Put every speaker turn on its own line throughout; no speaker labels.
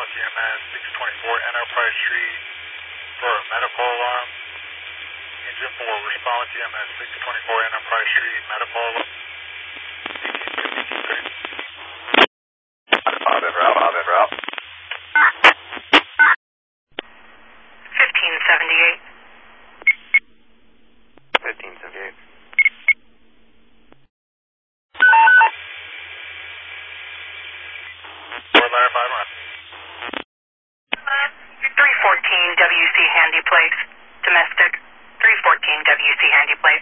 EMS 624 Enterprise Street for a medical alarm. Engine 4, respond to EMS 624 Enterprise Street, medical alarm.
5 en route.
1578.
1578.
314 WC Handy Place, domestic. 314 WC Handy Place.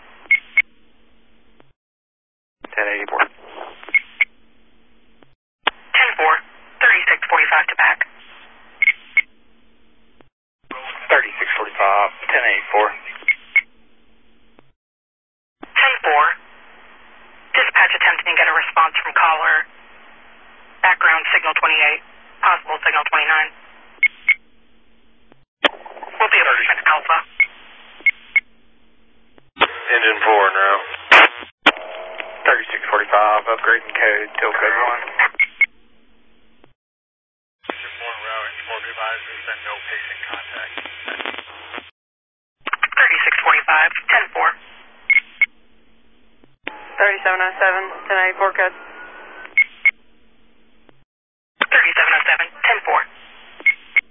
1084.
10-4, 3645 to back.
3645, 1084.
10-4, dispatch attempting to get a response from caller. Background signal 28, possible signal 29. We'll be at Alpha.
Engine 4 en route. 3645, upgrading code, till code 1.
Engine 4 en route, engine 4 advisors, and no patient contact.
3645, 10-4.
3707, 1084 code.